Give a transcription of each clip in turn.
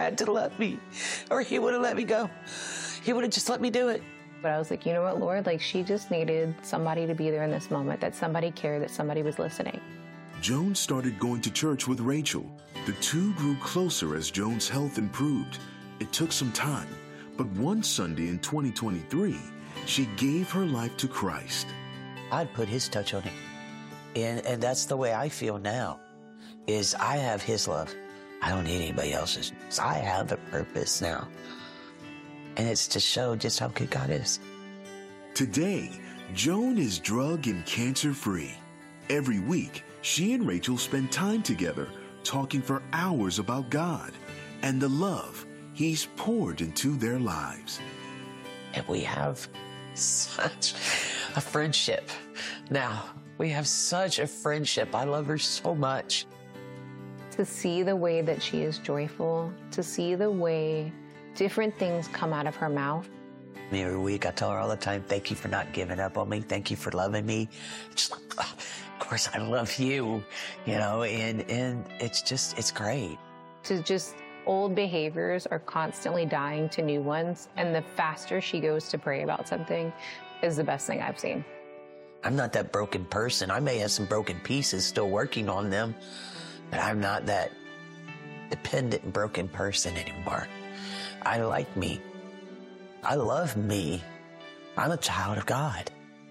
had to love me, or he would have let me go. He would have just let me do it. But I was like, you know what, Lord? Like, she just needed somebody to be there in this moment, that somebody cared, that somebody was listening. Joan started going to church with Rachel. The two grew closer as Joan's health improved. It took some time, but one Sunday in 2023, she gave her life to Christ. I'd put his touch on it. And that's the way I feel now, is I have his love. I don't need anybody else's. So I have a purpose now. And it's to show just how good God is. Today, Joan is drug and cancer-free. Every week, she and Rachel spend time together, talking for hours about God and the love He's poured into their lives. And we have such a friendship now. We have such a friendship. I love her so much. To see the way that she is joyful, to see the way different things come out of her mouth. Every week I tell her all the time, thank you for not giving up on me. Thank you for loving me. Just like, oh, of course I love you, you know, and it's great. To just old behaviors are constantly dying to new ones. And the faster she goes to pray about something is the best thing I've seen. I'm not that broken person. I may have some broken pieces, still working on them, but I'm not that dependent and broken person anymore. I like me. I love me. I'm a child of God.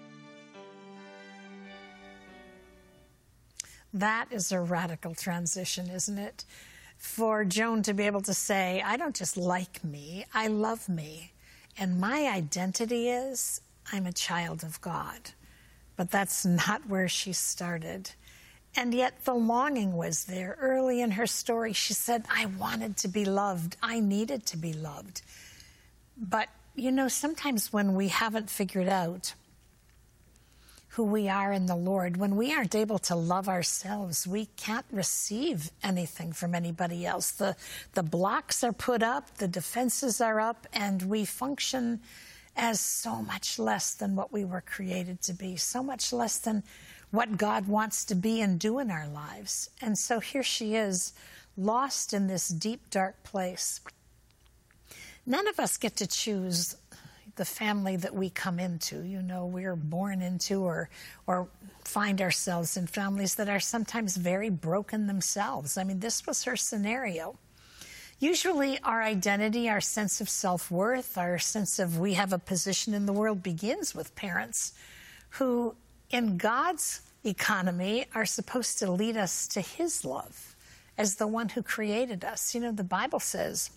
That is a radical transition, isn't it? For Joan to be able to say, I don't just like me, I love me. And my identity is, I'm a child of God. But that's not where she started. And yet the longing was there. Early in her story, she said, I wanted to be loved. I needed to be loved. But, you know, sometimes when we haven't figured out who we are in the Lord, when we aren't able to love ourselves, we can't receive anything from anybody else. The blocks are put up, the defenses are up, and we function as so much less than what we were created to be, so much less than what God wants to be and do in our lives. And so here she is, lost in this deep, dark place. None of us get to choose the family that we come into. You know, we're born into or find ourselves in families that are sometimes very broken themselves. I mean, this was her scenario. Usually our identity, our sense of self-worth, our sense of we have a position in the world begins with parents who, in God's economy, are supposed to lead us to His love as the one who created us. You know, the Bible says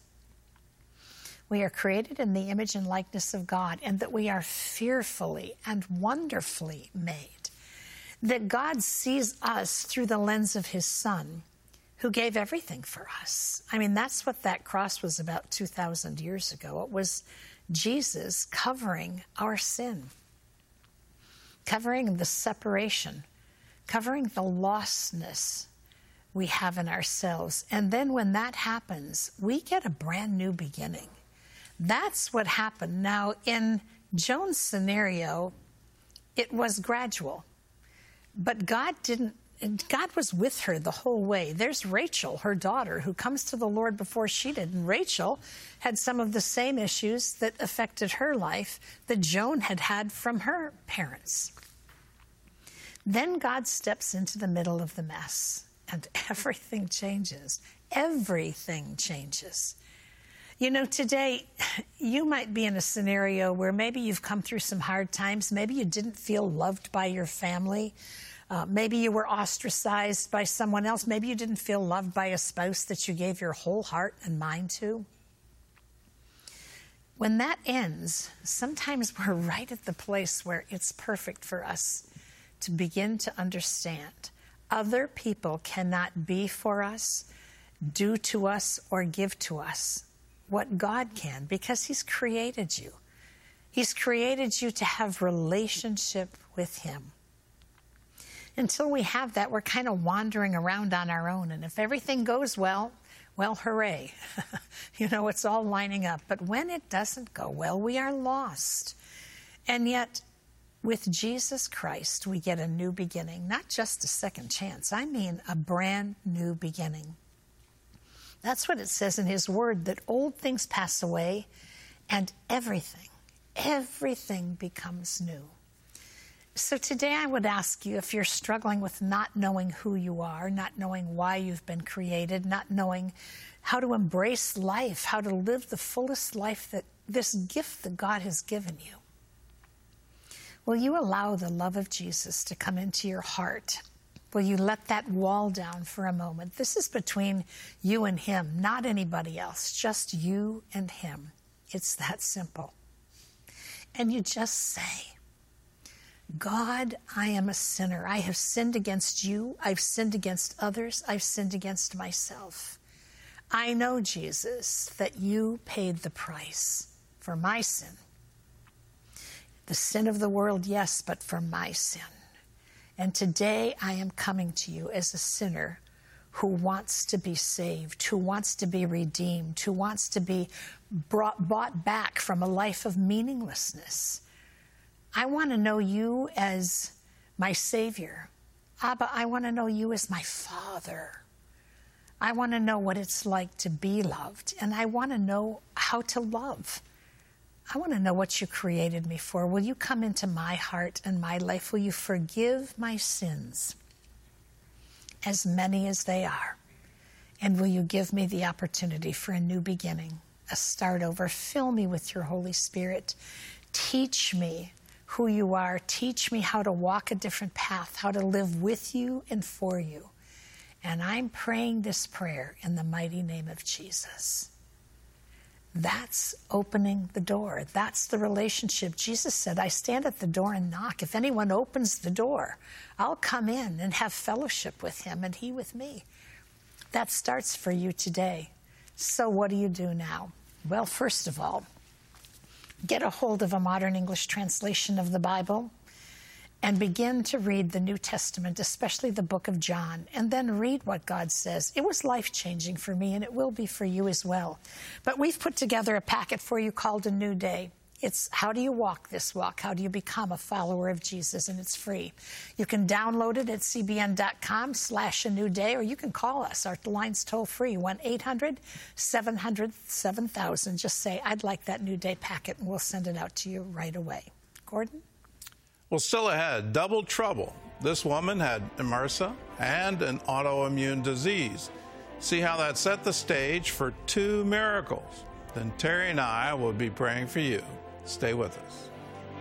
we are created in the image and likeness of God, and that we are fearfully and wonderfully made. That God sees us through the lens of His Son, who gave everything for us. I mean, that's what that cross was about 2,000 years ago. It was Jesus covering our sin, covering the separation, covering the lostness we have in ourselves. And then when that happens, we get a brand new beginning. That's what happened. Now, in Joan's scenario, it was gradual. But God was with her the whole way. There's Rachel, her daughter, who comes to the Lord before she did. And Rachel had some of the same issues that affected her life that Joan had had from her parents. Then God steps into the middle of the mess, and everything changes. Everything changes. You know, today, you might be in a scenario where maybe you've come through some hard times. Maybe you didn't feel loved by your family. Maybe you were ostracized by someone else. Maybe you didn't feel loved by a spouse that you gave your whole heart and mind to. When that ends, sometimes we're right at the place where it's perfect for us to begin to understand other people cannot be for us, do to us, or give to us what God can, because He's created you. He's created you to have relationship with Him. Until we have that, we're kind of wandering around on our own. And if everything goes well, hooray. You know, it's all lining up. But when it doesn't go well, we are lost. And yet, with Jesus Christ, we get a new beginning. Not just a second chance. I mean a brand new beginning. That's what it says in his word, that old things pass away and everything becomes new. So today I would ask you, if you're struggling with not knowing who you are, not knowing why you've been created, not knowing how to embrace life, how to live the fullest life, that this gift that God has given you, will you allow the love of Jesus to come into your heart? Will you let that wall down for a moment? This is between you and him, not anybody else, just you and him. It's that simple. And you just say, God, I am a sinner. I have sinned against you. I've sinned against others. I've sinned against myself. I know, Jesus, that you paid the price for my sin. The sin of the world, yes, but for my sin. And today I am coming to you as a sinner who wants to be saved, who wants to be redeemed, who wants to be bought back from a life of meaninglessness. I want to know you as my Savior. Abba, I want to know you as my Father. I want to know what it's like to be loved, and I want to know how to love. I want to know what you created me for. Will you come into my heart and my life? Will you forgive my sins, as many as they are? And will you give me the opportunity for a new beginning, a start over? Fill me with your Holy Spirit. Teach me who you are. Teach me how to walk a different path, how to live with you and for you. And I'm praying this prayer in the mighty name of Jesus. That's opening the door. That's the relationship. Jesus said, I stand at the door and knock. If anyone opens the door, I'll come in and have fellowship with him and he with me. That starts for you today. So what do you do now? Well, first of all, get a hold of a modern English translation of the Bible and begin to read the New Testament, especially the book of John, and then read what God says. It was life-changing for me, and it will be for you as well. But we've put together a packet for you called A New Day. It's how do you walk this walk? How do you become a follower of Jesus? And it's free. You can download it at cbn.com/a-new-day, or you can call us. Our line's toll-free, 1-800-700-7000. Just say, I'd like that New Day packet, and we'll send it out to you right away. Gordon? Well, still ahead, double trouble. This woman had MRSA and an autoimmune disease. See how that set the stage for two miracles. Then Terry and I will be praying for you. Stay with us.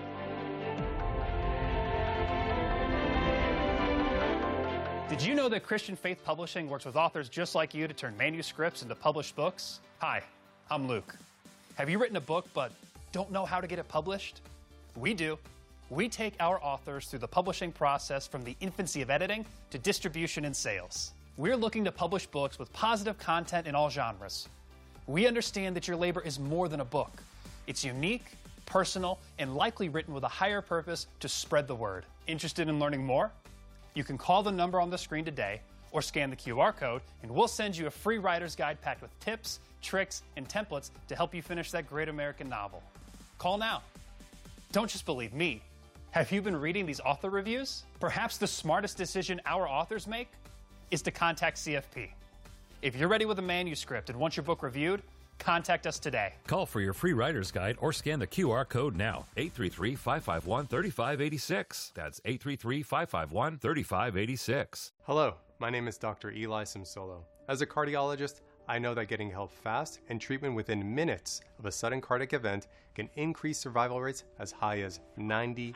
Did you know that Christian Faith Publishing works with authors just like you to turn manuscripts into published books? Hi, I'm Luke. Have you written a book but don't know how to get it published? We do. We take our authors through the publishing process from the infancy of editing to distribution and sales. We're looking to publish books with positive content in all genres. We understand that your labor is more than a book. It's unique, personal, and likely written with a higher purpose to spread the word. Interested in learning more? You can call the number on the screen today or scan the QR code, and we'll send you a free writer's guide packed with tips, tricks, and templates to help you finish that great American novel. Call now. Don't just believe me. Have you been reading these author reviews? Perhaps the smartest decision our authors make is to contact CFP. If you're ready with a manuscript and want your book reviewed, contact us today. Call for your free writer's guide or scan the QR code now. 833-551-3586. That's 833-551-3586. Hello, my name is Dr. Eli Simsolo. As a cardiologist, I know that getting help fast and treatment within minutes of a sudden cardiac event can increase survival rates as high as 90%.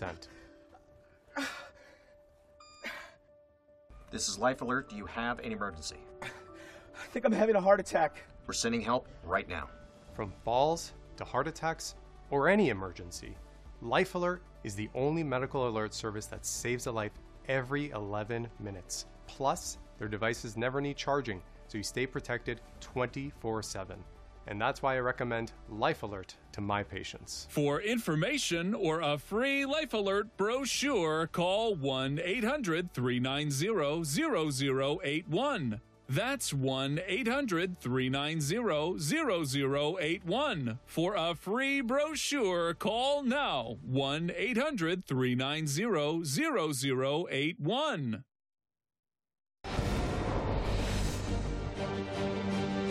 This is Life Alert. Do you have an emergency? I think I'm having a heart attack. We're sending help right now. From falls to heart attacks or any emergency, Life Alert is the only medical alert service that saves a life every 11 minutes. Plus, their devices never need charging, so you stay protected 24/7. And that's why I recommend Life Alert to my patients. For information or a free Life Alert brochure, call 1-800-390-0081. That's 1-800-390-0081. For a free brochure, call now. 1-800-390-0081.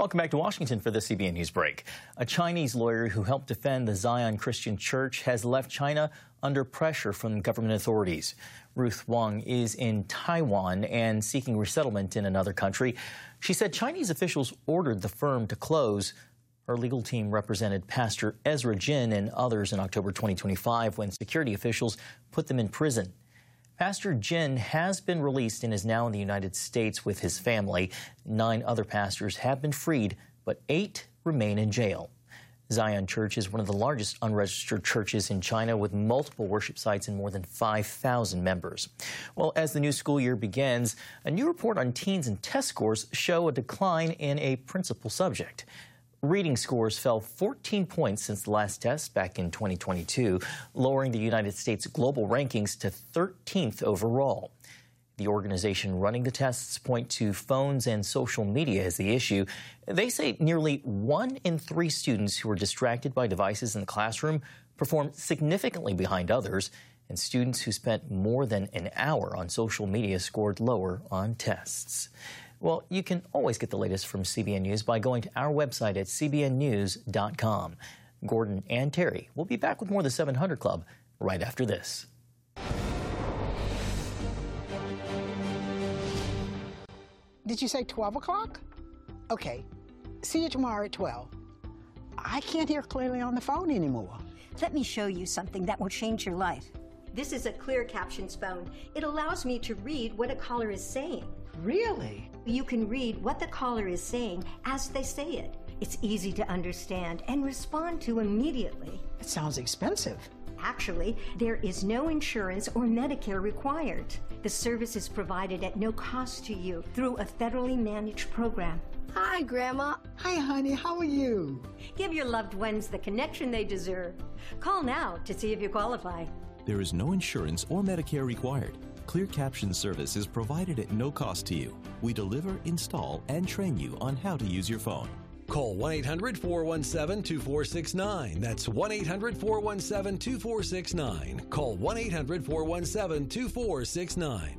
Welcome back to Washington for the CBN News Break. A Chinese lawyer who helped defend the Zion Christian Church has left China under pressure from government authorities. Ruth Wang is in Taiwan and seeking resettlement in another country. She said Chinese officials ordered the firm to close. Her legal team represented Pastor Ezra Jin and others in October 2025 when security officials put them in prison. Pastor Jin has been released and is now in the United States with his family. 9 other pastors have been freed, but 8 remain in jail. Zion Church is one of the largest unregistered churches in China with multiple worship sites and more than 5,000 members. Well, as the new school year begins, a new report on teens and test scores show a decline in a principal subject. Reading scores fell 14 points since the last test back in 2022, lowering the United States global rankings to 13th overall. The organization running the tests point to phones and social media as the issue. They say nearly 1 in 3 students who are distracted by devices in the classroom perform significantly behind others, and students who spent more than an hour on social media scored lower on tests. Well, you can always get the latest from CBN News by going to our website at cbnnews.com. Gordon and Terry will be back with more of the 700 Club right after this. Did you say 12 o'clock? Okay. See you tomorrow at 12. I can't hear clearly on the phone anymore. Let me show you something that will change your life. This is a Clear Captions phone. It allows me to read what a caller is saying. Really? You can read what the caller is saying as they say it. It's easy to understand and respond to immediately. It sounds expensive. Actually, there is no insurance or Medicare required. The service is provided at no cost to you through a federally managed program. Hi, Grandma. Hi, honey. How are you? Give your loved ones the connection they deserve. Call now to see if you qualify. There is no insurance or Medicare required. Clear Captions service is provided at no cost to you. We deliver, install, and train you on how to use your phone. Call 1-800-417-2469. That's 1-800-417-2469. Call 1-800-417-2469.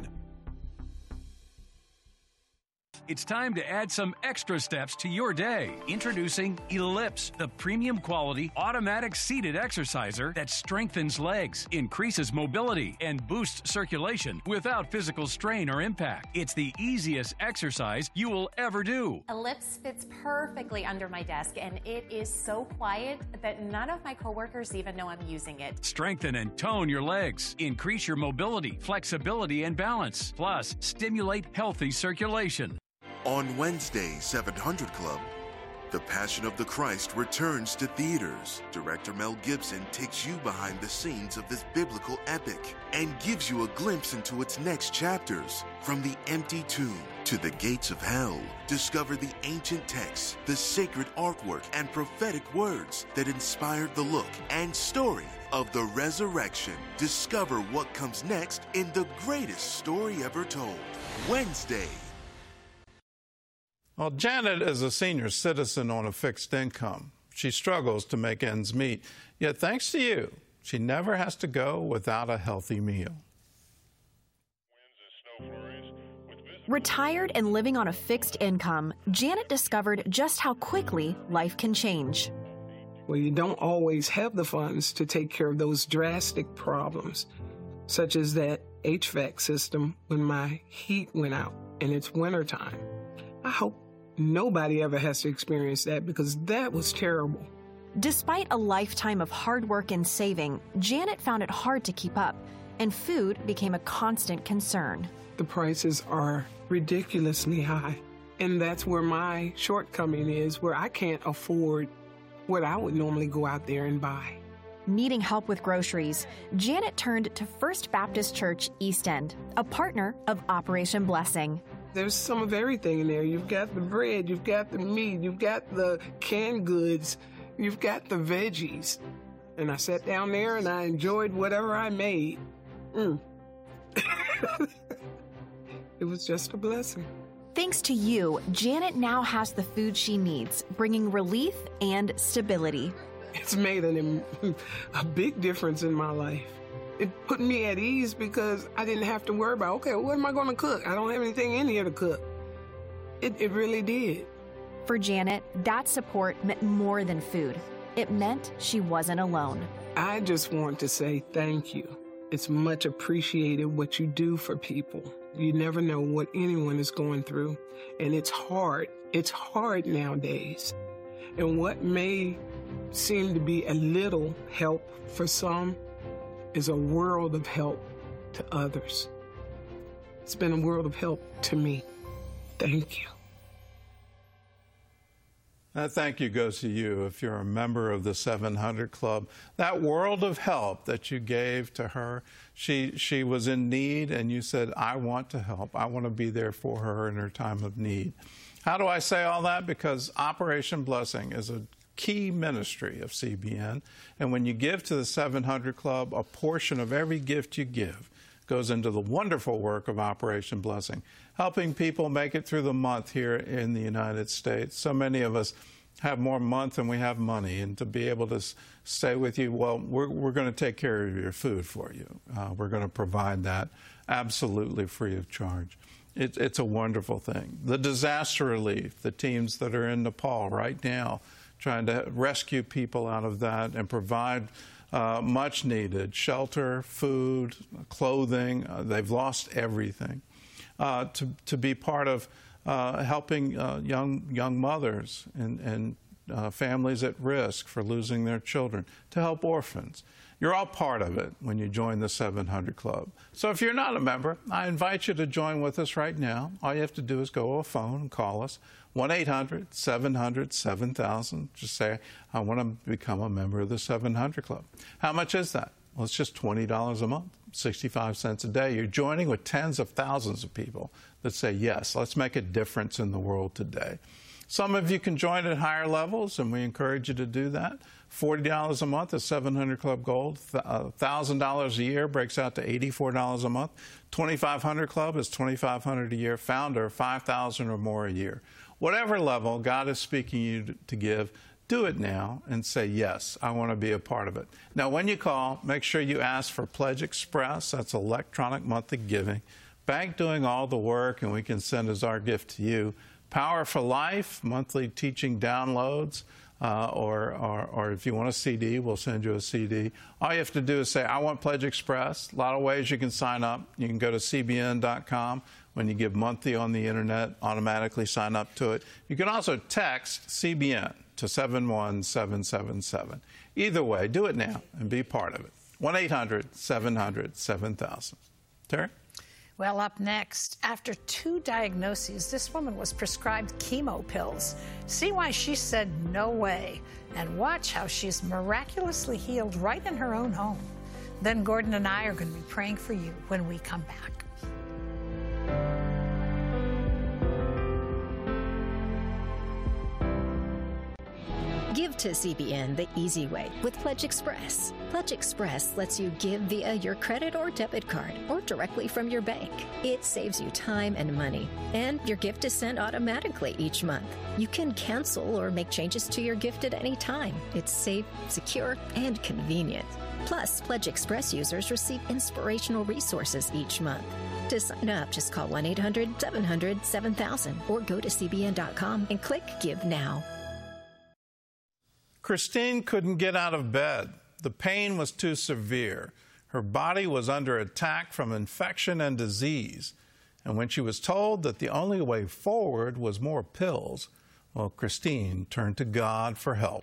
It's time to add some extra steps to your day. Introducing Ellipse, the premium quality automatic seated exerciser that strengthens legs, increases mobility, and boosts circulation without physical strain or impact. It's the easiest exercise you will ever do. Ellipse fits perfectly under my desk, and it is so quiet that none of my coworkers even know I'm using it. Strengthen and tone your legs, increase your mobility, flexibility, and balance, plus stimulate healthy circulation. On Wednesday, 700 Club, The Passion of the Christ returns to theaters. Director Mel Gibson takes you behind the scenes of this biblical epic and gives you a glimpse into its next chapters. From the empty tomb to the gates of hell, discover the ancient texts, the sacred artwork, and prophetic words that inspired the look and story of the resurrection. Discover what comes next in the greatest story ever told. Wednesday. Well, Janet is a senior citizen on a fixed income. She struggles to make ends meet. Yet, thanks to you, she never has to go without a healthy meal. Retired and living on a fixed income, Janet discovered just how quickly life can change. Well, you don't always have the funds to take care of those drastic problems, such as that HVAC system when my heat went out and it's wintertime. I hope nobody ever has to experience that because that was terrible. Despite a lifetime of hard work and saving, Janet found it hard to keep up, and food became a constant concern. The prices are ridiculously high, and that's where my shortcoming is, where I can't afford what I would normally go out there and buy. Needing help with groceries, Janet turned to First Baptist Church East End, a partner of Operation Blessing. There's some of everything in there. You've got the bread, you've got the meat, you've got the canned goods, you've got the veggies. And I sat down there and I enjoyed whatever I made. It was just a blessing. Thanks to you, Janet now has the food she needs, bringing relief and stability. It's made a big difference in my life. It put me at ease because I didn't have to worry about, okay, what am I going to cook? I don't have anything in here to cook. It really did. For Janet, that support meant more than food. It meant she wasn't alone. I just want to say thank you. It's much appreciated what you do for people. You never know what anyone is going through, and it's hard. It's hard nowadays. And what may seem to be a little help for some is a world of help to others. It's been a world of help to me. Thank you. That thank you goes to you if you're a member of the 700 Club. That world of help that you gave to her, she was in need, and you said, I want to help. I want to be there for her in her time of need. How do I say all that? Because Operation Blessing is a key ministry of CBN, and when you give to the 700 Club, a portion of every gift you give goes into the wonderful work of Operation Blessing, helping people make it through the month here in the United States. So many of us have more month than we have money, and to be able to stay with you, well, we're going to take care of your food for you. We're going to provide that absolutely free of charge. It's a wonderful thing. The disaster relief, the teams that are in Nepal right now, trying to rescue people out of that and provide much needed shelter, food, clothing. They've lost everything. To be part of helping young mothers and families at risk for losing their children, to help orphans. You're all part of it when you join the 700 Club. So if you're not a member, I invite you to join with us right now. All you have to do is go to a phone and call us, 1-800-700-7000. Just say, I want to become a member of the 700 Club. How much is that? Well, it's just $20 a month, 65 cents a day. You're joining with tens of thousands of people that say, yes, let's make a difference in the world today. Some of you can join at higher levels, and we encourage you to do that. $40 a month is 700 Club Gold. $1,000 a year breaks out to $84 a month. 2,500 Club is $2,500 a year. Founder, $5,000 or more a year. Whatever level God is speaking you to give, do it now and say, yes, I want to be a part of it. Now, when you call, make sure you ask for Pledge Express. That's electronic monthly giving. Bank doing all the work, and we can send as our gift to you. Power for Life, monthly teaching downloads, or if you want a CD, we'll send you a CD. All you have to do is say, I want Pledge Express. A lot of ways you can sign up. You can go to cbn.com. When you give monthly on the internet, automatically sign up to it. You can also text CBN to 71777. Either way, do it now and be part of it. 1-800-700-7000. Terry? Well, up next, after 2 diagnoses, this woman was prescribed chemo pills. See why she said no way, and watch how she's miraculously healed right in her own home. Then Gordon and I are going to be praying for you when we come back. Give to CBN the easy way with Pledge Express. Pledge Express lets you give via your credit or debit card or directly from your bank. It saves you time and money, and your gift is sent automatically each month. You can cancel or make changes to your gift at any time. It's safe, secure, and convenient. Plus, Pledge Express users receive inspirational resources each month. To sign up, just call 1-800-700-7000 or go to cbn.com and click Give Now. Christine couldn't get out of bed. The pain was too severe. Her body was under attack from infection and disease. And when she was told that the only way forward was more pills, well, Christine turned to God for help.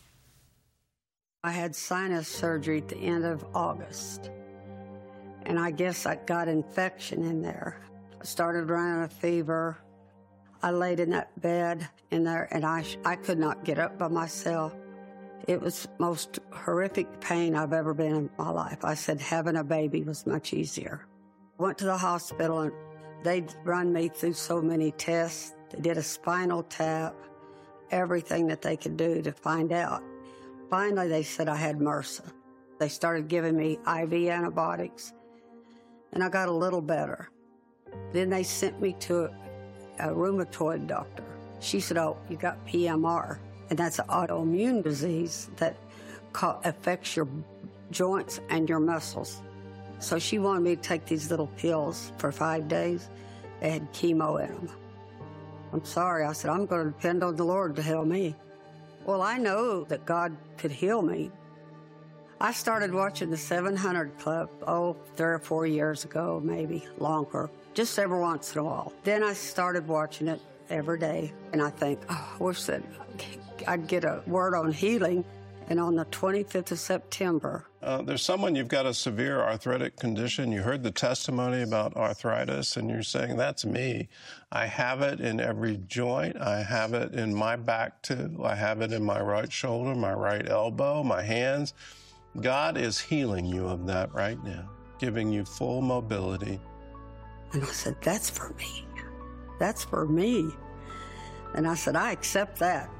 I had sinus surgery at the end of August, and I guess I got infection in there. I started running a fever. I laid in that bed in there, and I could not get up by myself. It was the most horrific pain I've ever been in my life. I said having a baby was much easier. Went to the hospital, and they'd run me through so many tests. They did a spinal tap, everything that they could do to find out. Finally, they said I had MRSA. They started giving me IV antibiotics, and I got a little better. Then they sent me to a rheumatoid doctor. She said, oh, you got PMR. And that's an autoimmune disease that affects your joints and your muscles. So she wanted me to take these little pills for 5 days. They had chemo in them. I'm sorry. I said, I'm going to depend on the Lord to heal me. Well, I know that God could heal me. I started watching the 700 Club, 3 or 4 years ago, maybe longer, just every once in a while. Then I started watching it every day, and I think, I wish that I'd get a word on healing. And on the 25th of September. There's someone, you've got a severe arthritic condition. You heard the testimony about arthritis, and you're saying, that's me. I have it in every joint. I have it in my back, too. I have it in my right shoulder, my right elbow, my hands. God is healing you of that right now, giving you full mobility. And I said, that's for me. That's for me. And I said, I accept that.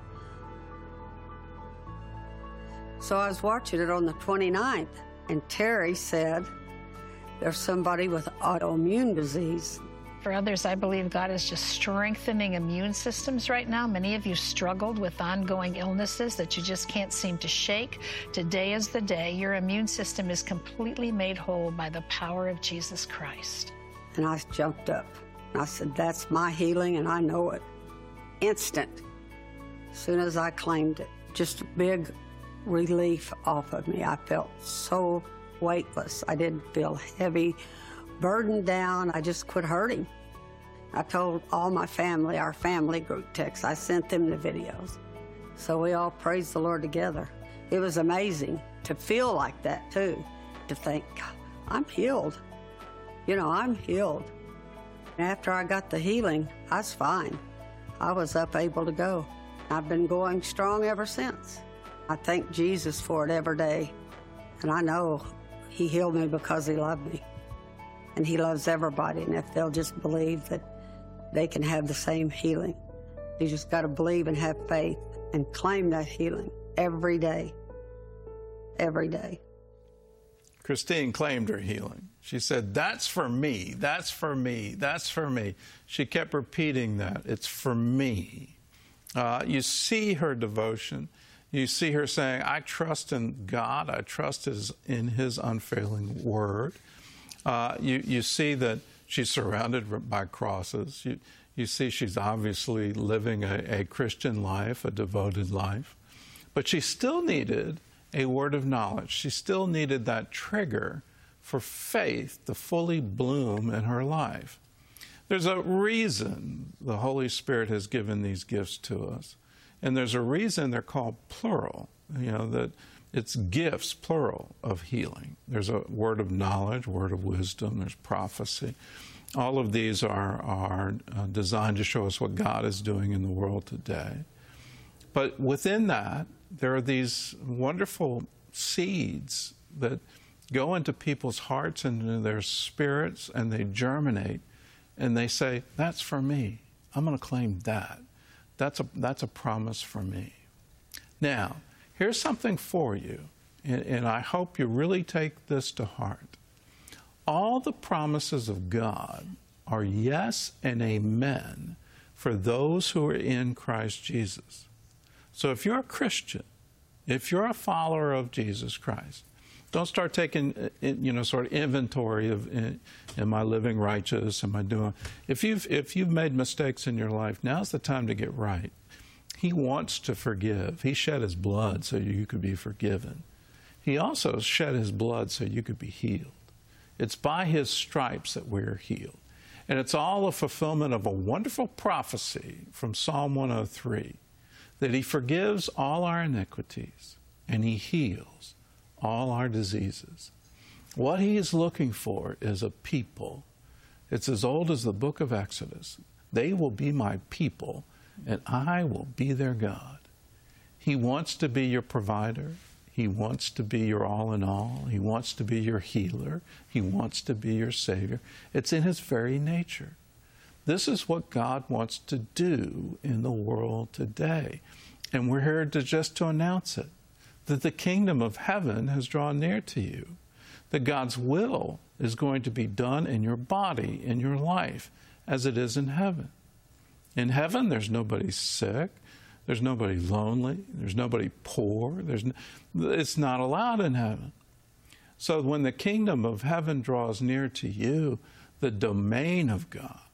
So I was watching it on the 29th, and Terry said, there's somebody with autoimmune disease. For others, I believe God is just strengthening immune systems right now. Many of you struggled with ongoing illnesses that you just can't seem to shake. Today is the day your immune system is completely made whole by the power of Jesus Christ. And I jumped up. I said, that's my healing, and I know it. Instant. As soon as I claimed it, just a big relief off of me. I felt so weightless. I didn't feel heavy, burdened down. I just quit hurting. I told all my family, our family group text, I sent them the videos. So we all praised the Lord together. It was amazing to feel like that too, to think, I'm healed. You know, I'm healed. After I got the healing, I was fine. I was able to go. I've been going strong ever since. I thank Jesus for it every day. And I know he healed me because he loved me. And he loves everybody. And if they'll just believe that they can have the same healing, you just got to believe and have faith and claim that healing every day. Every day. Christine claimed her healing. She said, that's for me, that's for me, that's for me. She kept repeating that, it's for me. You see her devotion. You see her saying, I trust in God. I trust in his unfailing word. You see that she's surrounded by crosses. You see she's obviously living a Christian life, a devoted life. But she still needed a word of knowledge. She still needed that trigger for faith to fully bloom in her life. There's a reason the Holy Spirit has given these gifts to us. And there's a reason they're called plural, that it's gifts, plural, of healing. There's a word of knowledge, word of wisdom, there's prophecy. All of these are designed to show us what God is doing in the world today. But within that, there are these wonderful seeds that go into people's hearts and into their spirits, and they germinate, and they say, that's for me. I'm going to claim that. That's a promise for me. Now, here's something for you, and I hope you really take this to heart. All the promises of God are yes and amen for those who are in Christ Jesus. So if you're a Christian, if you're a follower of Jesus Christ, don't start taking, sort of inventory of, am I living righteous? Am I doing? If you've made mistakes in your life, now's the time to get right. He wants to forgive. He shed his blood so you could be forgiven. He also shed his blood so you could be healed. It's by his stripes that we're healed. And it's all a fulfillment of a wonderful prophecy from Psalm 103, that he forgives all our iniquities and he heals all our diseases. What he is looking for is a people. It's as old as the book of Exodus. They will be my people, and I will be their God. He wants to be your provider. He wants to be your all in all. He wants to be your healer. He wants to be your Savior. It's in his very nature. This is what God wants to do in the world today. And we're here to announce it, that the kingdom of heaven has drawn near to you, that God's will is going to be done in your body, in your life, as it is in heaven. In heaven, there's nobody sick, there's nobody lonely, there's nobody poor, it's not allowed in heaven. So when the kingdom of heaven draws near to you, the domain of God,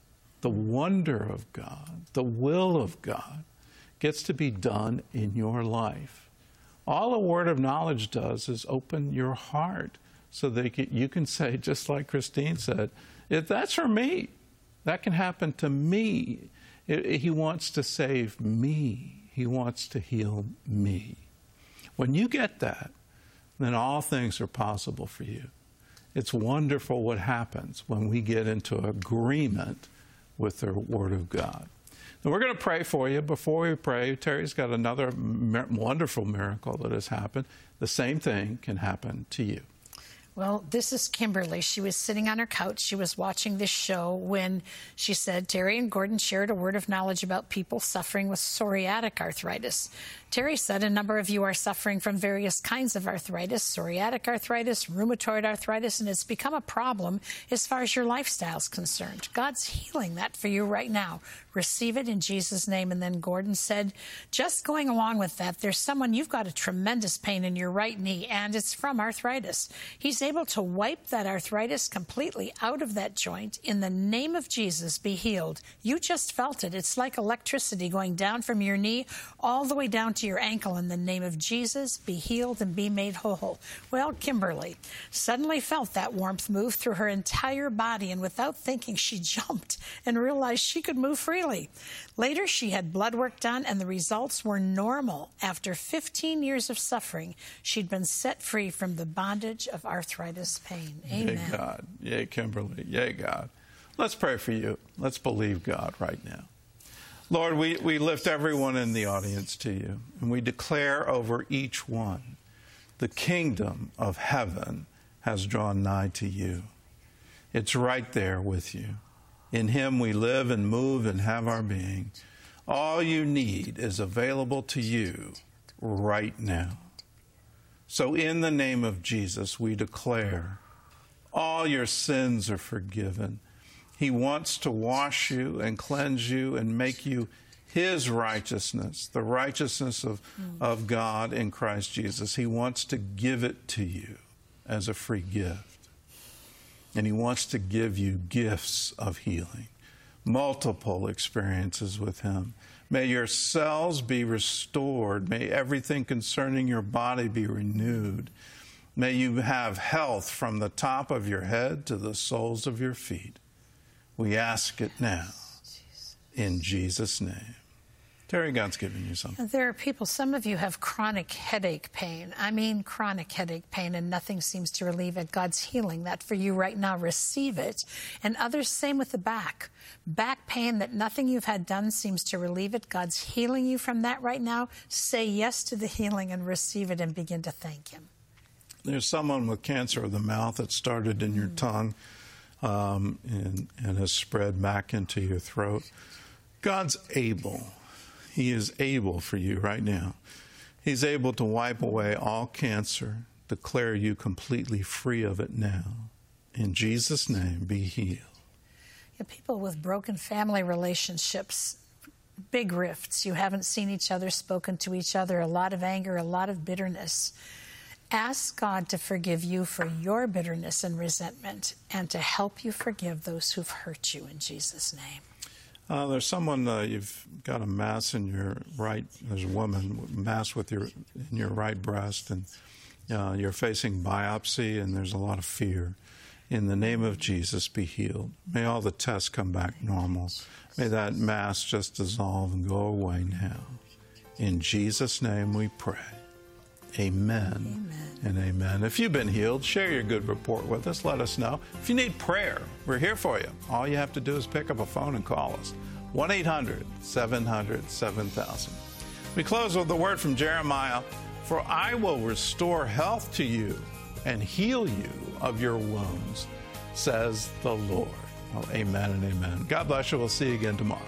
the wonder of God, the will of God gets to be done in your life. All a word of knowledge does is open your heart so that you can say, just like Christine said, if that's for me, that can happen to me. He wants to save me. He wants to heal me. When you get that, then all things are possible for you. It's wonderful what happens when we get into agreement with the Word of God. And we're going to pray for you. Before we pray, Terry's got another wonderful miracle that has happened. The same thing can happen to you. Well, this is Kimberly. She was sitting on her couch. She was watching this show when she said, Terry and Gordon shared a word of knowledge about people suffering with psoriatic arthritis. Terry said a number of you are suffering from various kinds of arthritis, psoriatic arthritis, rheumatoid arthritis, and it's become a problem as far as your lifestyle is concerned. God's healing that for you right now. Receive it in Jesus' name. And then Gordon said, just going along with that, there's someone, you've got a tremendous pain in your right knee, and it's from arthritis. He's able to wipe that arthritis completely out of that joint. In the name of Jesus, be healed. You just felt it. It's like electricity going down from your knee all the way down to your ankle. In the name of Jesus, be healed and be made whole. Well, Kimberly suddenly felt that warmth move through her entire body, and without thinking, she jumped and realized she could move freely. Later, she had blood work done, and the results were normal. After 15 years of suffering, she'd been set free from the bondage of arthritis pain. Amen. Yay, God. Yay, Kimberly. Yay, God. Let's pray for you. Let's believe God right now. Lord, we lift everyone in the audience to you, and we declare over each one, the kingdom of heaven has drawn nigh to you. It's right there with you. In him we live and move and have our being. All you need is available to you right now. So in the name of Jesus, we declare all your sins are forgiven. He wants to wash you and cleanse you and make you his righteousness, the righteousness of God in Christ Jesus. He wants to give it to you as a free gift. And he wants to give you gifts of healing, multiple experiences with him. May your cells be restored. May everything concerning your body be renewed. May you have health from the top of your head to the soles of your feet. We ask it now in Jesus' name. Terry, God's giving you something. There are people, some of you have chronic headache pain. I mean chronic headache pain, and nothing seems to relieve it. God's healing that for you right now. Receive it. And others, same with the back. Back pain that nothing you've had done seems to relieve it. God's healing you from that right now. Say yes to the healing and receive it and begin to thank him. There's someone with cancer of the mouth that started in your tongue and has spread back into your throat. God's able. He is able for you right now. He's able to wipe away all cancer, declare you completely free of it now. In Jesus' name, be healed. Yeah, people with broken family relationships, big rifts. You haven't seen each other, spoken to each other, a lot of anger, a lot of bitterness. Ask God to forgive you for your bitterness and resentment and to help you forgive those who've hurt you in Jesus' name. There's someone, you've got a mass in your right, there's a woman, mass in your right breast, and you're facing biopsy, and there's a lot of fear. In the name of Jesus, be healed. May all the tests come back normal. May that mass just dissolve and go away now. In Jesus' name we pray. Amen. Amen. And amen. If you've been healed, share your good report with us. Let us know. If you need prayer, we're here for you. All you have to do is pick up a phone and call us. 1-800-700-7000. We close with a word from Jeremiah. For I will restore health to you and heal you of your wounds, says the Lord. Oh, amen and amen. God bless you. We'll see you again tomorrow.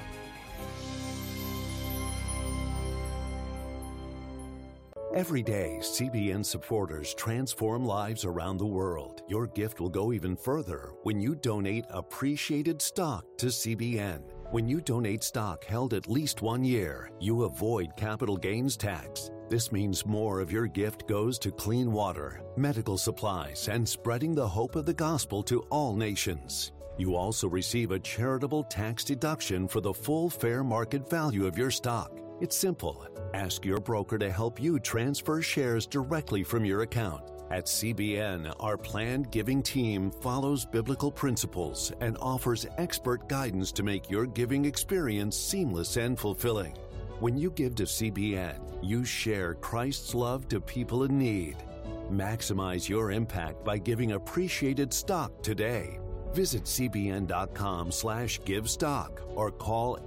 Every day, CBN supporters transform lives around the world. Your gift will go even further when you donate appreciated stock to CBN. When you donate stock held at least 1 year, you avoid capital gains tax. This means more of your gift goes to clean water, medical supplies, and spreading the hope of the gospel to all nations. You also receive a charitable tax deduction for the full fair market value of your stock. It's simple. Ask your broker to help you transfer shares directly from your account. At CBN, our planned giving team follows biblical principles and offers expert guidance to make your giving experience seamless and fulfilling. When you give to CBN, you share Christ's love to people in need. Maximize your impact by giving appreciated stock today. Visit cbn.com/givestock or call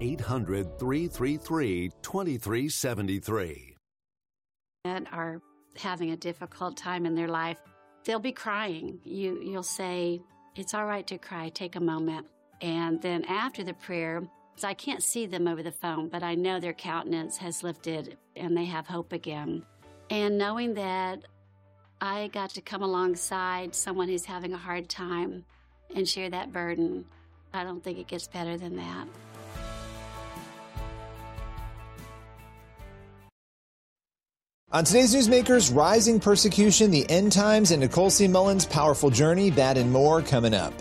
800-333-2373. That are having a difficult time in their life, they'll be crying. You'll say, it's all right to cry, take a moment. And then after the prayer, I can't see them over the phone, but I know their countenance has lifted and they have hope again. And knowing that I got to come alongside someone who's having a hard time and share that burden, I don't think it gets better than that. On today's Newsmakers, rising persecution, the end times, and Nicole C. Mullins' powerful journey, that and more coming up.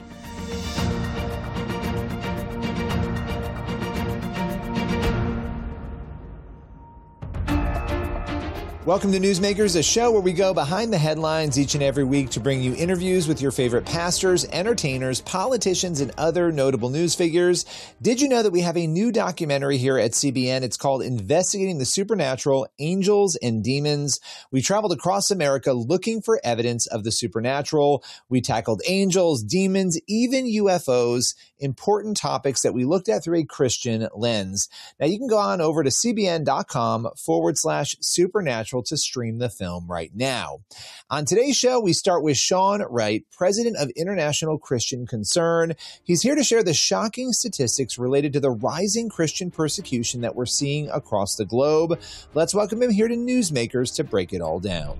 Welcome to Newsmakers, a show where we go behind the headlines each and every week to bring you interviews with your favorite pastors, entertainers, politicians, and other notable news figures. Did you know that we have a new documentary here at CBN? It's called Investigating the Supernatural, Angels and Demons. We traveled across America looking for evidence of the supernatural. We tackled angels, demons, even UFOs, important topics that we looked at through a Christian lens. Now you can go on over to cbn.com/supernatural to stream the film right now. On today's show, we start with Sean Wright, president of International Christian Concern. He's here to share the shocking statistics related to the rising Christian persecution that we're seeing across the globe. Let's welcome him here to Newsmakers to break it all down.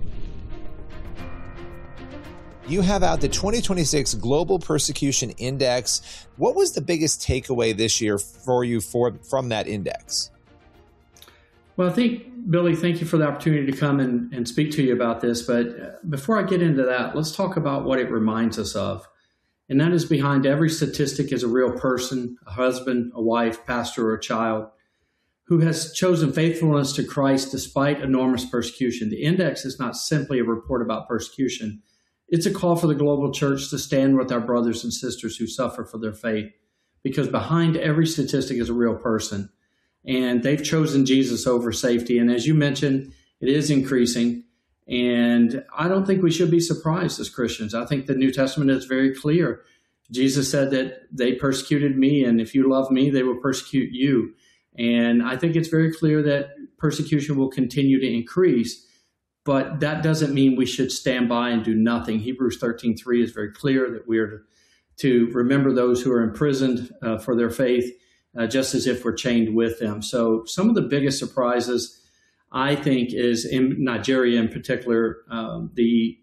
You have out the 2026 Global Persecution Index. What was the biggest takeaway this year for you from that index? Well, I think, Billy, thank you for the opportunity to come and speak to you about this. But before I get into that, let's talk about what it reminds us of. And that is behind every statistic is a real person, a husband, a wife, pastor, or a child who has chosen faithfulness to Christ despite enormous persecution. The index is not simply a report about persecution. It's a call for the global church to stand with our brothers and sisters who suffer for their faith, because behind every statistic is a real person. And they've chosen Jesus over safety. And as you mentioned, it is increasing. And I don't think we should be surprised as Christians. I think the New Testament is very clear. Jesus said that they persecuted me, and if you love me, they will persecute you. And I think it's very clear that persecution will continue to increase. But that doesn't mean we should stand by and do nothing. Hebrews 13:3 is very clear that we are to remember those who are imprisoned for their faith, just as if we're chained with them. So some of the biggest surprises, I think, is in Nigeria in particular, the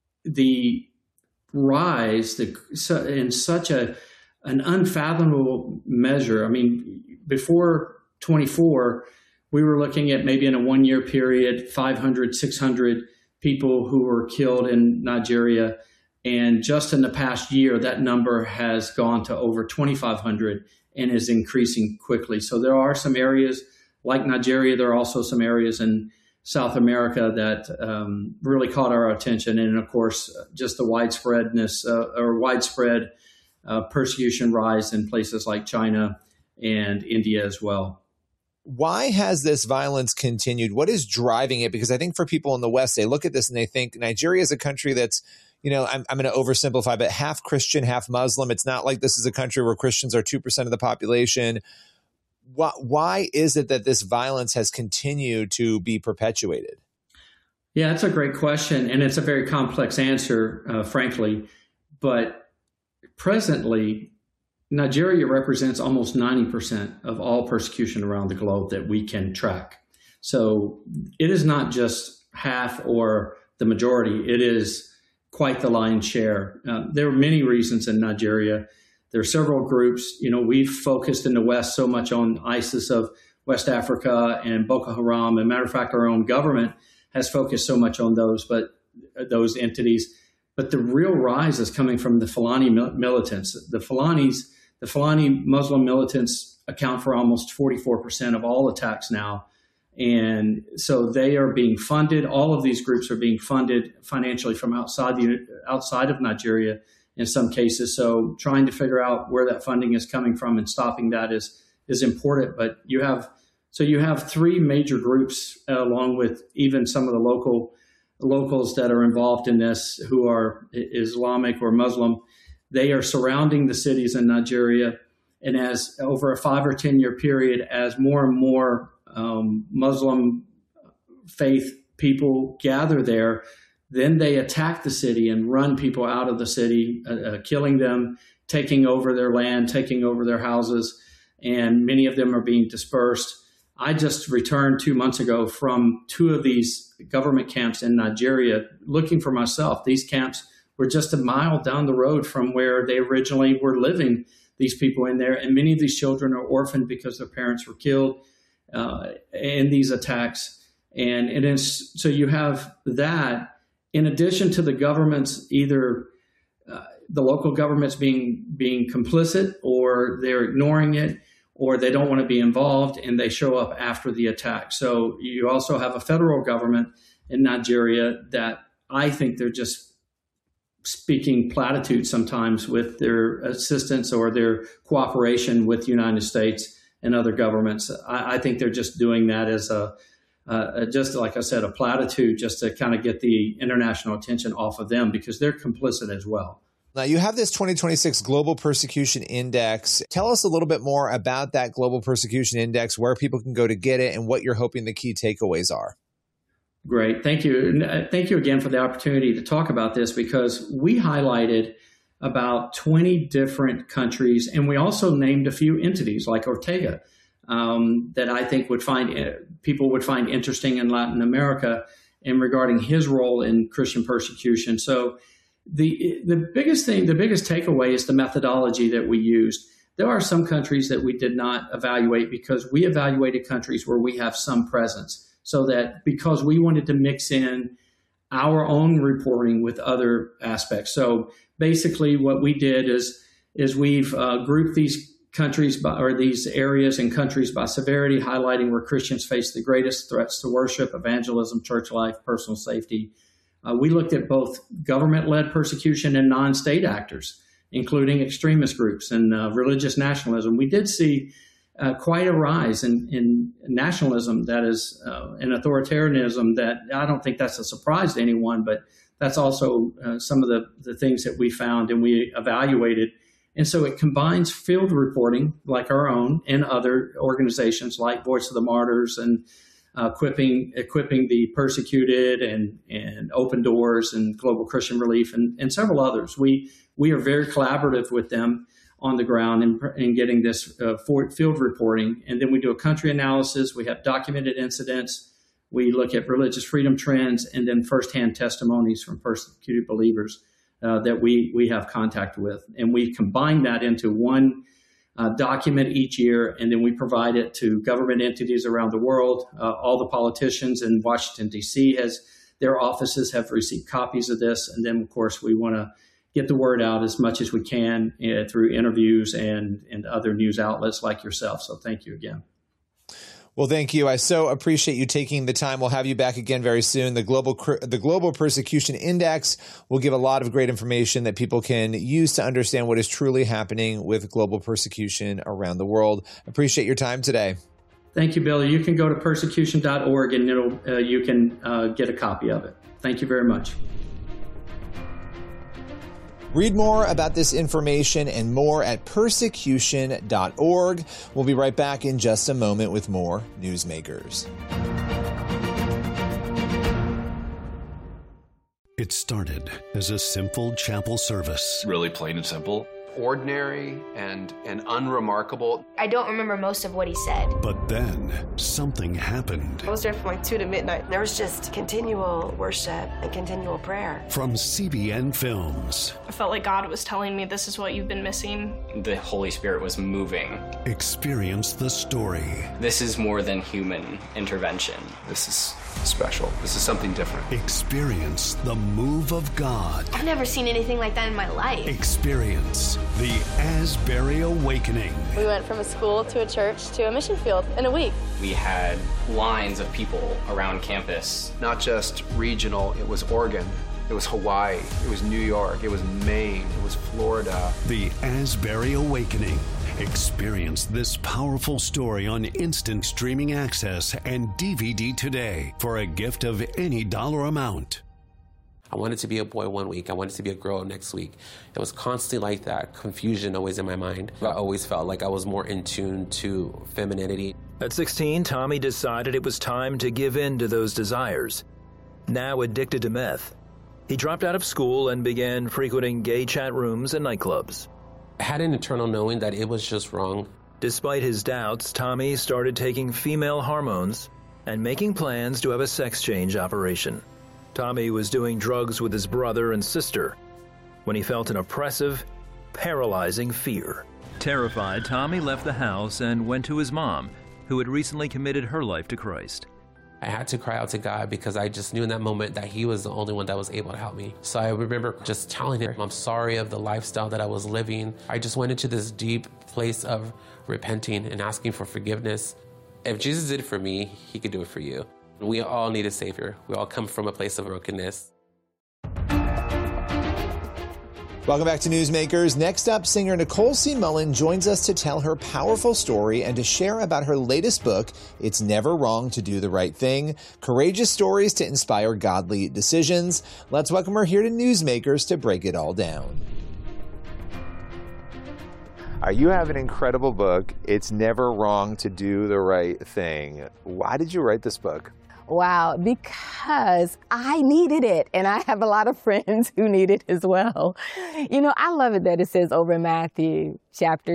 rise in such an unfathomable measure. I mean, before 24, we were looking at maybe in a one-year period, 500, 600 people who were killed in Nigeria. And just in the past year, that number has gone to over 2,500 and is increasing quickly. So there are some areas like Nigeria. There are also some areas in South America that really caught our attention. And of course, just the widespread persecution rise in places like China and India as well. Why has this violence continued? What is driving it? Because I think for people in the West, they look at this and they think Nigeria is a country that's, you know, I'm going to oversimplify, but half Christian, half Muslim. It's not like this is a country where Christians are 2% of the population. Why is it that this violence has continued to be perpetuated? Yeah, that's a great question. And it's a very complex answer, frankly. But presently, Nigeria represents almost 90% of all persecution around the globe that we can track. So it is not just half or the majority. It is quite the lion's share. There are many reasons in Nigeria. There are several groups. You know, we've focused in the West so much on ISIS of West Africa and Boko Haram. As a matter of fact, our own government has focused so much on those entities. But the real rise is coming from the Fulani militants. The Fulani Muslim militants account for almost 44% of all attacks now. And so they are being funded. All of these groups are being funded financially from outside of Nigeria in some cases. So trying to figure out where that funding is coming from and stopping that is important. But you have three major groups, along with even some of the locals that are involved in this, who are Islamic or Muslim. They are surrounding the cities in Nigeria. And as over a 5 or 10 year period, as more and more Muslim faith people gather there, then they attack the city and run people out of the city, killing them, taking over their land, taking over their houses, and many of them are being dispersed. I just returned 2 months ago from 2 of these government camps in Nigeria looking for myself. These camps were just a mile down the road from where they originally were living, these people in there. And many of these children are orphaned because their parents were killed in these attacks. And it is, so you have that in addition to the governments, either the local governments being complicit, or they're ignoring it, or they don't want to be involved and they show up after the attack. So you also have a federal government in Nigeria that I think they're just speaking platitudes sometimes with their assistance or their cooperation with the United States and other governments. I think they're just doing that as just like I said, a platitude, just to kind of get the international attention off of them, because they're complicit as well. Now, you have this 2026 Global Persecution Index. Tell us a little bit more about that Global Persecution Index, where people can go to get it, and what you're hoping the key takeaways are. Great. Thank you. And thank you again for the opportunity to talk about this, because we highlighted about 20 different countries, and we also named a few entities like Ortega that I think people would find interesting in Latin America and regarding his role in Christian persecution. So the biggest takeaway is the methodology that we used. There are some countries that we did not evaluate because we evaluated countries where we have some presence, so that because we wanted to mix in our own reporting with other aspects. So basically what we did is we've grouped these countries or these areas and countries by severity, highlighting where Christians face the greatest threats to worship, evangelism, church life, personal safety. We looked at both government-led persecution and non-state actors, including extremist groups and religious nationalism. We did see quite a rise in nationalism, that is, in authoritarianism, that I don't think that's a surprise to anyone, but that's also some of the things that we found and we evaluated. And so it combines field reporting like our own and other organizations like Voice of the Martyrs and equipping the persecuted and Open Doors and Global Christian Relief and several others. We are very collaborative with them on the ground in getting this field reporting. And then we do a country analysis. We have documented incidents. We look at religious freedom trends, and then firsthand testimonies from persecuted believers that we have contact with. And we combine that into one document each year, and then we provide it to government entities around the world. All the politicians in Washington, D.C., their offices have received copies of this. And then, of course, we want to get the word out as much as we can through interviews and other news outlets like yourself. So thank you again. Well, thank you. I so appreciate you taking the time. We'll have you back again very soon. The Global Persecution Index will give a lot of great information that people can use to understand what is truly happening with global persecution around the world. Appreciate your time today. Thank you, Billy. You can go to persecution.org and you can get a copy of it. Thank you very much. Read more about this information and more at persecution.org. We'll be right back in just a moment with more Newsmakers. It started as a simple chapel service. Really plain and simple. Ordinary and unremarkable. I don't remember most of what he said. But then something happened. I was there from like 2 to midnight. There was just continual worship and continual prayer. From CBN Films. I felt like God was telling me, this is what you've been missing. The Holy Spirit was moving. Experience the story. This is more than human intervention. This is special. This is something different. Experience the move of God. I've never seen anything like that in my life. Experience the Asbury Awakening. We went from a school to a church to a mission field in a week. We had lines of people around campus. Not just regional, it was Oregon, it was Hawaii, it was New York, it was Maine, it was Florida. The Asbury Awakening. Experience this powerful story on instant streaming access and DVD today for a gift of any dollar amount. I wanted to be a boy one week. I wanted to be a girl next week. It was constantly like that, confusion always in my mind. I always felt like I was more in tune to femininity. At 16, Tommy decided it was time to give in to those desires. Now addicted to meth, he dropped out of school and began frequenting gay chat rooms and nightclubs. I had an internal knowing that it was just wrong. Despite his doubts, Tommy started taking female hormones and making plans to have a sex change operation. Tommy was doing drugs with his brother and sister when he felt an oppressive, paralyzing fear. Terrified, Tommy left the house and went to his mom, who had recently committed her life to Christ. I had to cry out to God because I just knew in that moment that he was the only one that was able to help me. So I remember just telling him, I'm sorry of the lifestyle that I was living. I just went into this deep place of repenting and asking for forgiveness. If Jesus did it for me, he could do it for you. We all need a Savior. We all come from a place of brokenness. Welcome back to Newsmakers. Next up, singer Nicole C. Mullen joins us to tell her powerful story and to share about her latest book, It's Never Wrong to Do the Right Thing, Courageous Stories to Inspire Godly Decisions. Let's welcome her here to Newsmakers to break it all down. You have an incredible book, It's Never Wrong to Do the Right Thing. Why did you write this book? Wow, because I needed it, and I have a lot of friends who need it as well. You know, I love it that it says over in Matthew chapter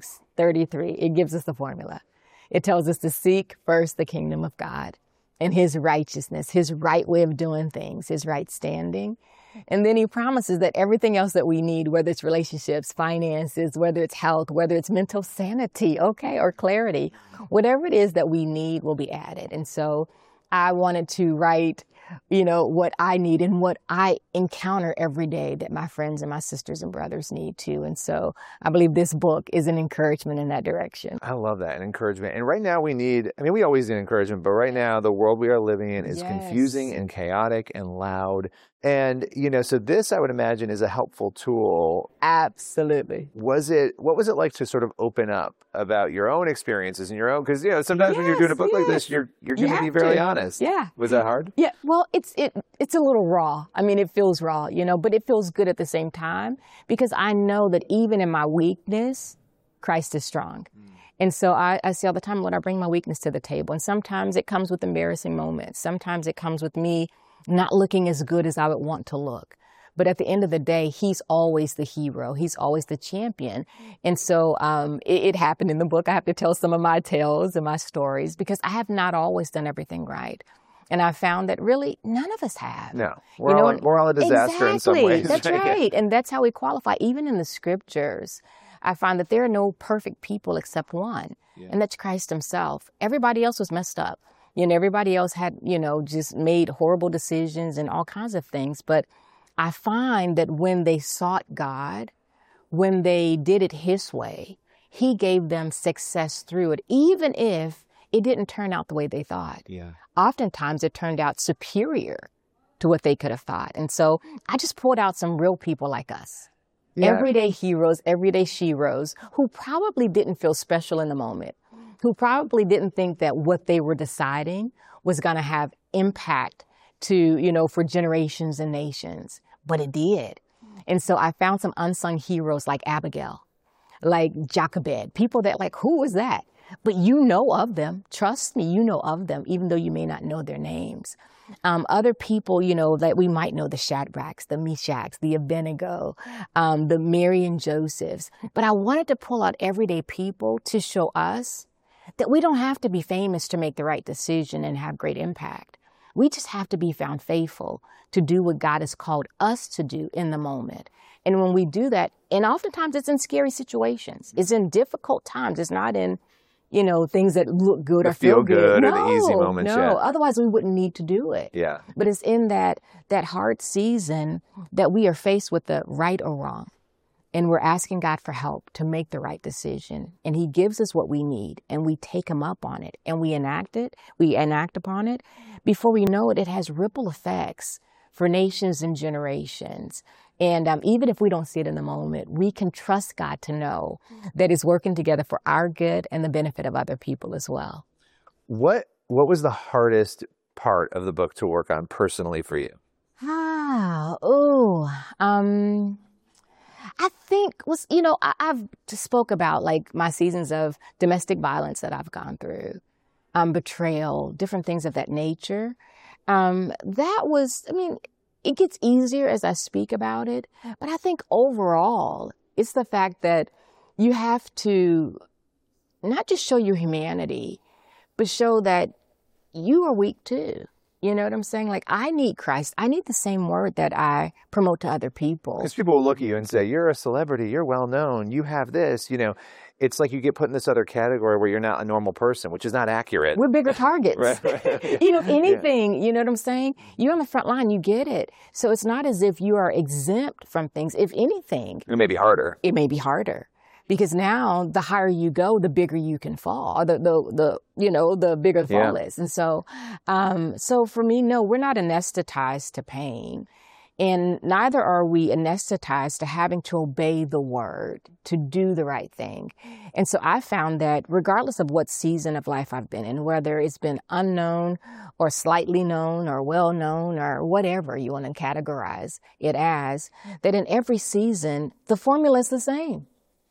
6:33, it gives us the formula. It tells us to seek first the kingdom of God and his righteousness, his right way of doing things, his right standing. And then he promises that everything else that we need, whether it's relationships, finances, whether it's health, whether it's mental sanity, or clarity, whatever it is that we need will be added. And so I wanted to write, what I need and what I encounter every day that my friends and my sisters and brothers need too. And so I believe this book is an encouragement in that direction. I love that, an encouragement. And right now we always need encouragement, but right now the world we are living in is confusing and chaotic and loud. And, so this, I would imagine, is a helpful tool. Absolutely. What was it like to sort of open up about your own experiences and your own, because, sometimes when you're doing a book like this, you're going to be very honest. Yeah. Was that hard? Yeah. Well, it's a little raw. I mean, it feels raw, but it feels good at the same time because I know that even in my weakness, Christ is strong. And so I say all the time, Lord, I bring my weakness to the table. And sometimes it comes with embarrassing moments. Sometimes it comes with me not looking as good as I would want to look. But at the end of the day, he's always the hero. He's always the champion. And so it happened in the book. I have to tell some of my tales and my stories because I have not always done everything right. And I found that really none of us have. No, we're all a disaster in some ways. That's right. And that's how we qualify. Even in the scriptures, I find that there are no perfect people except one, and that's Christ himself. Everybody else was messed up. Everybody else had, just made horrible decisions and all kinds of things. But I find that when they sought God, when they did it his way, he gave them success through it, even if it didn't turn out the way they thought. Yeah. Oftentimes it turned out superior to what they could have thought. And so I just pulled out some real people like us. Yeah. Everyday heroes, everyday sheroes, who probably didn't feel special in the moment, who probably didn't think that what they were deciding was going to have impact to, for generations and nations. But it did. And so I found some unsung heroes like Abigail, like Jochebed, people that who was that? But you know of them. Trust me, you know of them, even though you may not know their names. Other people, that we might know, the Shadrachs, the Meshachs, the Abednego, the Mary and Josephs. But I wanted to pull out everyday people to show us that we don't have to be famous to make the right decision and have great impact. We just have to be found faithful to do what God has called us to do in the moment. And when we do that, and oftentimes it's in scary situations, it's in difficult times, it's not in things that look good or feel good No, or the easy moments. No, Yeah. otherwise we wouldn't need to do it. Yeah. But it's in that hard season that we are faced with the right or wrong. And we're asking God for help to make the right decision. And he gives us what we need, and we take him up on it, and we enact upon it. Before we know it, it has ripple effects for nations and generations. And even if we don't see it in the moment, we can trust God to know that it's working together for our good and the benefit of other people as well. What was the hardest part of the book to work on personally for you? I think I've just spoke about like my seasons of domestic violence that I've gone through, betrayal, different things of that nature. It gets easier as I speak about it, but I think overall it's the fact that you have to not just show your humanity, but show that you are weak too. You know what I'm saying? Like, I need Christ. I need the same word that I promote to other people. Because people will look at you and say, you're a celebrity, you're well known, you have this, It's like you get put in this other category where you're not a normal person, which is not accurate. We're bigger targets. Right. If anything, you know what I'm saying? You're on the front line, you get it. So it's not as if you are exempt from things. If anything. It may be harder. It may be harder. Because now the higher you go, the bigger you can fall, or the bigger the fall is. And so for me, no, we're not anesthetized to pain. And neither are we anesthetized to having to obey the word, to do the right thing. And so I found that regardless of what season of life I've been in, whether it's been unknown or slightly known or well known or whatever you want to categorize it as, that in every season, the formula is the same.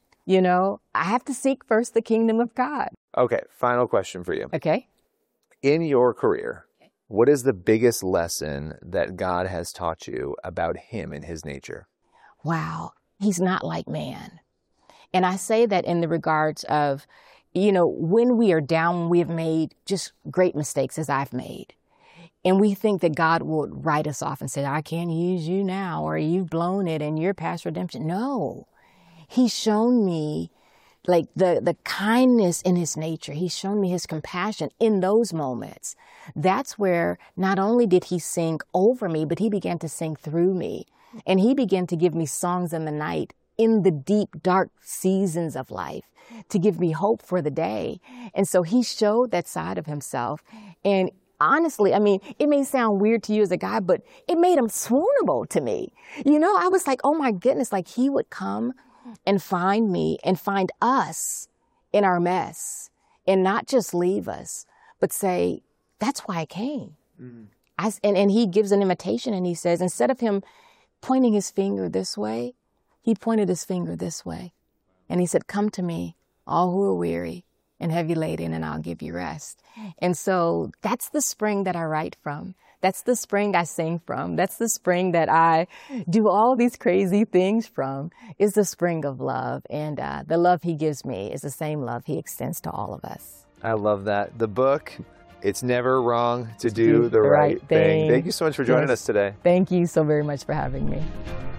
I have to seek first the kingdom of God. Okay, final question for you. Okay. In your career, what is the biggest lesson that God has taught you about him and his nature? Wow. He's not like man. And I say that in the regards of, when we are down, we have made just great mistakes as I've made. And we think that God would write us off and say, I can't use you now, or you've blown it and you're past redemption. No. He's shown me like the kindness in his nature. He's shown me his compassion in those moments. That's where not only did he sing over me, but he began to sing through me. And he began to give me songs in the night in the deep, dark seasons of life to give me hope for the day. And so he showed that side of himself. And honestly, it may sound weird to you as a guy, but it made him swoonable to me. I was like, oh my goodness, like he would come and find me and find us in our mess and not just leave us, but say, that's why I came. Mm-hmm. And he gives an invitation and he says, instead of him pointing his finger this way, he pointed his finger this way. And he said, come to me, all who are weary and heavy laden, and I'll give you rest. And so that's the spring that I write from. That's the spring I sing from. That's the spring that I do all these crazy things from, is the spring of love. And the love he gives me is the same love he extends to all of us. I love that. The book, It's Never Wrong to Do the Right Thing. Thank you so much for joining us today. Thank you so very much for having me.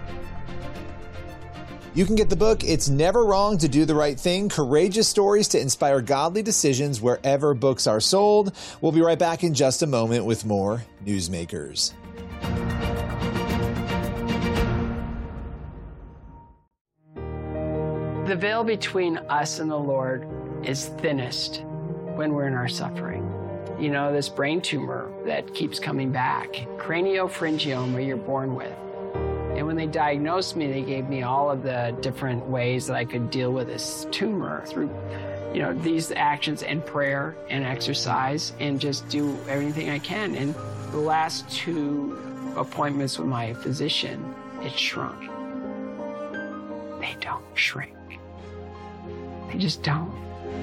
You can get the book, It's Never Wrong to Do the Right Thing, Courageous Stories to Inspire Godly Decisions, wherever books are sold. We'll be right back in just a moment with more Newsmakers. The veil between us and the Lord is thinnest when we're in our suffering. This brain tumor that keeps coming back, craniopharyngioma you're born with. And when they diagnosed me, they gave me all of the different ways that I could deal with this tumor through, these actions and prayer and exercise and just do everything I can. And the last 2 appointments with my physician, it shrunk. They don't shrink. They just don't.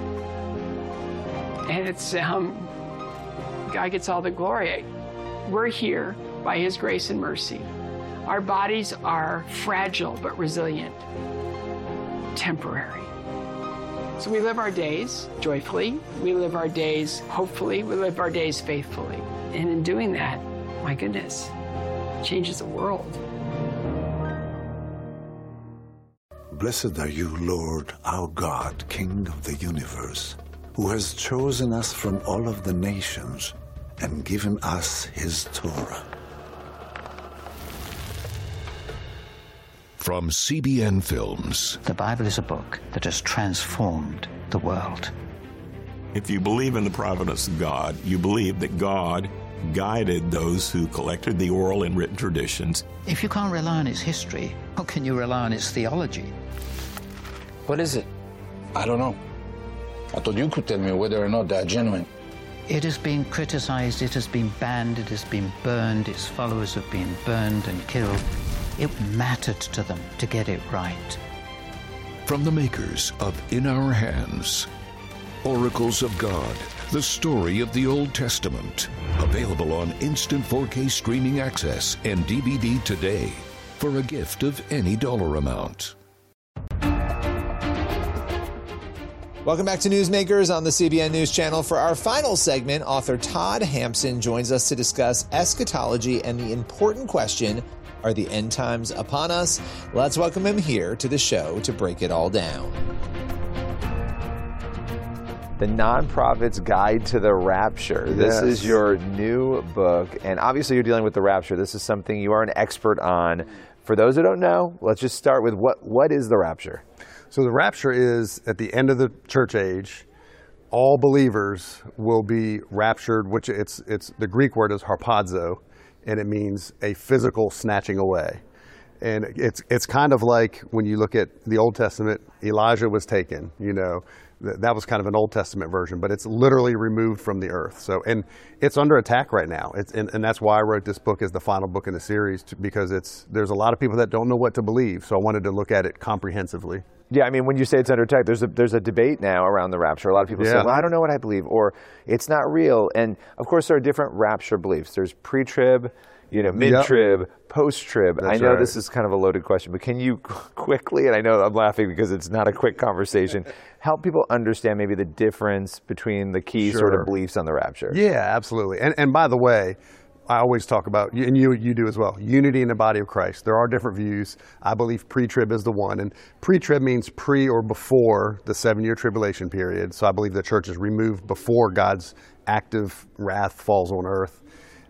And it's, God gets all the glory. We're here by his grace and mercy. Our bodies are fragile but resilient, temporary. So we live our days joyfully, we live our days hopefully, we live our days faithfully. And in doing that, my goodness, it changes the world. Blessed are you, Lord, our God, King of the universe. who has chosen us from all of the nations and given us his Torah. From CBN Films. The Bible is a book that has transformed the world. If you believe in the providence of God, you believe that God guided those who collected the oral and written traditions. If you can't rely on its history, how can you rely on its theology? What is it? I don't know. I thought you could tell me whether or not they're genuine. It has been criticized, it has been banned, it has been burned, its followers have been burned and killed. It mattered to them to get it right. From the makers of In Our Hands, Oracles of God, the story of the Old Testament. Available on instant 4K streaming access and DVD today for a gift of any dollar amount. Welcome back to Newsmakers on the CBN News Channel. For our final segment, author Todd Hampson joins us to discuss eschatology and the important question, are the end times upon us? Let's welcome him here to the show to break it all down. The Nonprofit's Guide to the Rapture. Yes. This is your new book, and obviously you're dealing with the rapture. This is something you are an expert on. For those who don't know, let's just start with what is the rapture? So the rapture is at the end of the church age, all believers will be raptured, which it's the Greek word is harpazo, and it means a physical snatching away. And it's kind of like when you look at the Old Testament, Elijah was taken, you know, that was kind of an Old Testament version, but it's literally removed from the earth. So, and it's under attack right now. And that's why I wrote this book as the final book in the series, because there's a lot of people that don't know what to believe. So I wanted to look at it comprehensively. Yeah, I mean, when you say it's under attack, there's a debate now around the rapture. A lot of people say, well, I don't know what I believe, or it's not real. And of course, there are different rapture beliefs. There's pre-trib, mid-trib, post-trib. I know this is kind of a loaded question, but can you quickly, and I know I'm laughing because it's not a quick conversation, help people understand maybe the difference between the key sort of beliefs on the rapture? Yeah, absolutely. And by the way, I always talk about, and you do as well, unity in the body of Christ. There are different views. I believe pre-trib is the one. And pre-trib means pre or before the 7-year tribulation period. So I believe the church is removed before God's active wrath falls on earth.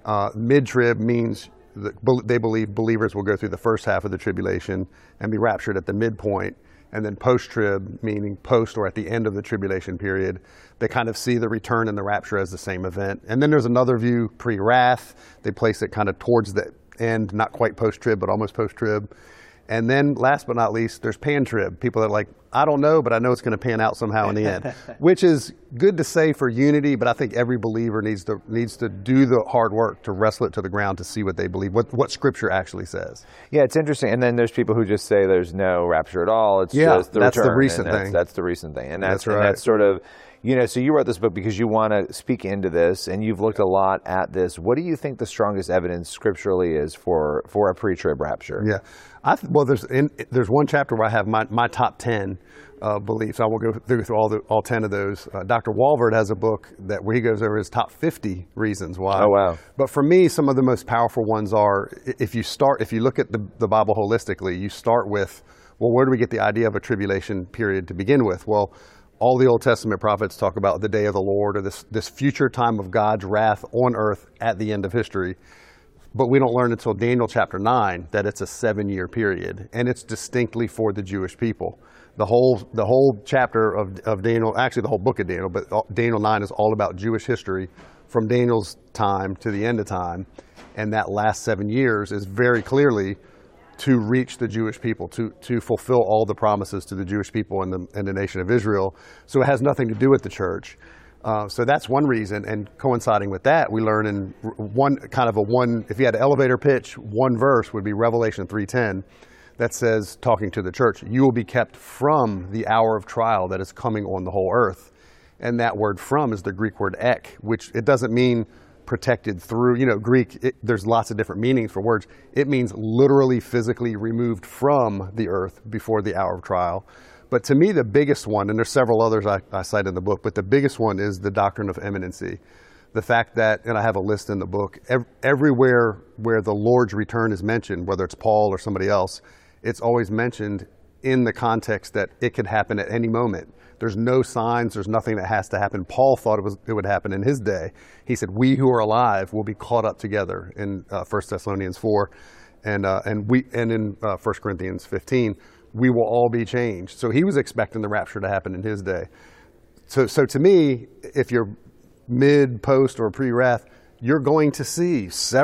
Mid-trib means that they believe believers will go through the first half of the tribulation and be raptured at the midpoint. And then post-trib, meaning post or at the end of the tribulation period, they kind of see the return and the rapture as the same event. And then there's another view, pre-wrath. They place it kind of towards the end, not quite post-trib, but almost post-trib. And then last but not least, there's pan-trib. People that are like, I don't know, but I know it's going to pan out somehow in the end, which is good to say for unity, but I think every believer needs to do the hard work to wrestle it to the ground to see what they believe, what Scripture actually says. Yeah, it's interesting. And then there's people who just say there's no rapture at all. It's just the that's return. The recent thing. That's the recent thing. And that's right. And that's sort of, so you wrote this book because you want to speak into this, and you've looked a lot at this. What do you think the strongest evidence scripturally is for a pre-trib rapture? Yeah. Well, there's one chapter where I have my top 10 beliefs. I won't go through all 10 of those. Dr. Walvoord has a book where he goes over his top 50 reasons why. Oh, wow. But for me, some of the most powerful ones are, if you look at the Bible holistically, you start with, well, where do we get the idea of a tribulation period to begin with? Well, all the Old Testament prophets talk about the day of the Lord, or this future time of God's wrath on earth at the end of history. But we don't learn until Daniel chapter 9 that it's a 7-year period, and it's distinctly for the Jewish people. The whole chapter of Daniel, actually the whole book of Daniel, but Daniel 9 is all about Jewish history from Daniel's time to the end of time. And that last 7 years is very clearly to reach the Jewish people, to fulfill all the promises to the Jewish people and the nation of Israel. So it has nothing to do with the church. So that's one reason, and coinciding with that, we learn in if you had an elevator pitch, one verse would be Revelation 3:10, that says, talking to the church, you will be kept from the hour of trial that is coming on the whole earth. And that word "from" is the Greek word "ek," which it doesn't mean protected through, Greek, there's lots of different meanings for words. It means literally, physically removed from the earth before the hour of trial. But to me, the biggest one, and there's several others I cite in the book, but the biggest one is the doctrine of imminency. The fact that, and I have a list in the book, everywhere where the Lord's return is mentioned, whether it's Paul or somebody else, it's always mentioned in the context that it could happen at any moment. There's no signs, there's nothing that has to happen. Paul thought it would happen in his day. He said, we who are alive will be caught up together in 1 Thessalonians 4 and in 1 Corinthians 15. We will all be changed. So he was expecting the rapture to happen in his day. So to me, if you're mid, post, or pre-wrath, you're going to see several